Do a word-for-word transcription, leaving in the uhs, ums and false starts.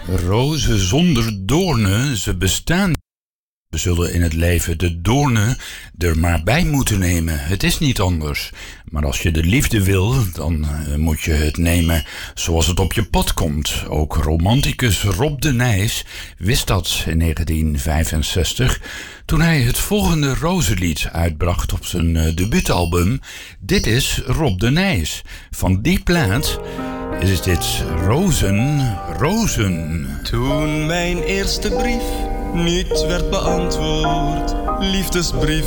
Rozen zonder doornen, ze bestaan. We zullen in het leven de doornen er maar bij moeten nemen. Het is niet anders. Maar als je de liefde wil, dan uh, moet je het nemen zoals het op je pad komt. Ook romanticus Rob de Nijs wist dat in negentien vijfenzestig... toen hij het volgende rozenlied uitbracht op zijn uh, debuutalbum. Dit is Rob de Nijs. Van die plaat is dit Rozen, Rozen. Toen mijn eerste brief niet werd beantwoord, liefdesbrief